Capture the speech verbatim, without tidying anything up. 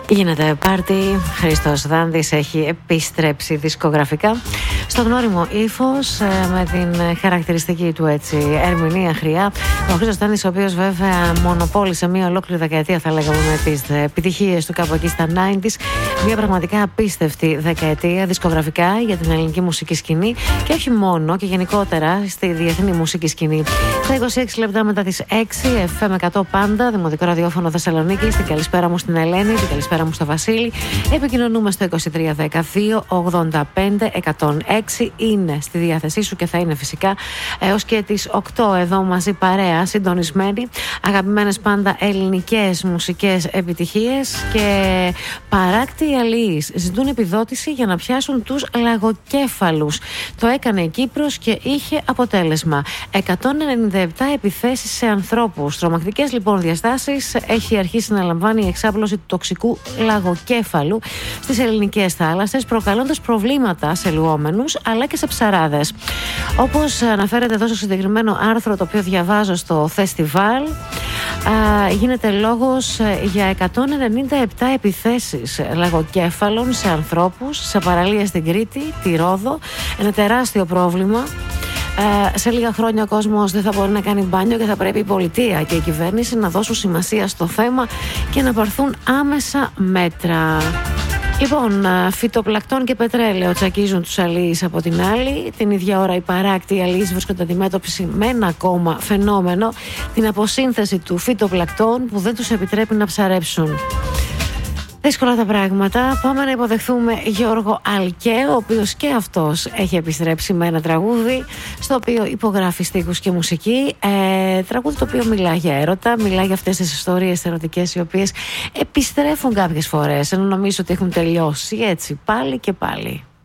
Γίνεται πάρτι, Χρήστος Δάνδης έχει επιστρέψει δισκογραφικά στο γνώριμο ύφος, με την χαρακτηριστική του έτσι ερμηνεία χρειά. Ο Χρήστος Δάνδης, ο οποίος βέβαια μονοπόλησε μία ολόκληρη δεκαετία, θα λέγαμε, με τις επιτυχίες του κάπου εκεί στα ενενήντα. Μία πραγματικά απίστευτη δεκαετία δισκογραφικά για την ελληνική μουσική σκηνή και όχι μόνο, και γενικότερα στη διεθνή μουσική σκηνή. Στα είκοσι έξι λεπτά μετά τις έξι, εφ εμ εκατό πάντα, Δημοτικό Ραδιόφωνο Θεσσαλονίκη. Την καλησπέρα μου στην Ελένη, την καλησπέρα μου στο Βασίλη. Επικοινωνούμε στο είκοσι τρία δεκαδύο ογδόντα πέντε εκατόν έξι. Είναι στη διάθεσή σου και θα είναι φυσικά έως και τις οκτώ εδώ μαζί παρέα, συντονισμένοι. Αγαπημένες πάντα ελληνικές μουσικές επιτυχίες και παράκτη αλληλείς ζητούν επιδότηση για να πιάσουν τους λαγοκέφαλους. Το έκανε η Κύπρος και είχε αποτέλεσμα εκατόν ενενήντα επτά επιθέσεις σε ανθρώπους. Τρομακτικές λοιπόν διαστάσεις έχει αρχίσει να λαμβάνει η εξάπλωση του τοξικού λαγοκέφαλου στις ελληνικές θάλασσες, προκαλώντας προβλήματα σε λουόμενους αλλά και σε ψαράδες. Όπως αναφέρεται εδώ στο συγκεκριμένο άρθρο το οποίο διαβάζω στο φεστιβάλ, α, γίνεται λόγος για εκατόν ενενήντα επτά επιθέσεις λαγοκέφαλων σε ανθρώπους σε παραλίες στην Κρήτη, τη Ρόδο. Ένα τεράστιο πρόβλημα. Ε, σε λίγα χρόνια ο κόσμος δεν θα μπορεί να κάνει μπάνιο και θα πρέπει η πολιτεία και η κυβέρνηση να δώσουν σημασία στο θέμα και να πάρθουν άμεσα μέτρα. Λοιπόν, φυτοπλακτών και πετρέλαιο τσακίζουν τους αλλοίς από την άλλη. Την ίδια ώρα οι παράκτιοι αλλοίς βρίσκονται αντιμέτωπιση με ένα ακόμα φαινόμενο, την αποσύνθεση του φυτοπλακτών που δεν τους επιτρέπει να ψαρέψουν. Δύσκολα τα πράγματα. Πάμε να υποδεχθούμε Γιώργο Αλκέ, ο οποίος και αυτός έχει επιστρέψει με ένα τραγούδι στο οποίο υπογράφει στίχους και μουσική. Ε, τραγούδι το οποίο μιλά για έρωτα, μιλά για αυτές τις ιστορίες ερωτικές οι οποίες επιστρέφουν κάποιες φορές, ενώ νομίζω ότι έχουν τελειώσει έτσι πάλι και πάλι.